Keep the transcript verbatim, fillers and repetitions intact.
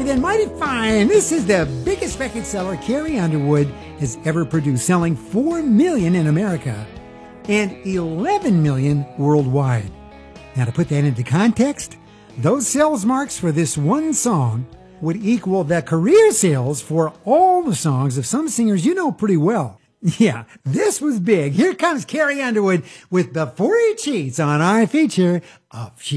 then Mighty Fine. This is the biggest record seller Carrie Underwood has ever produced, selling four million in America and eleven million worldwide. Now, to put that into context, those sales marks for this one song would equal the career sales for all the songs of some singers you know pretty well. Yeah, this was big. Here comes Carrie Underwood with Before He Cheats on our feature of She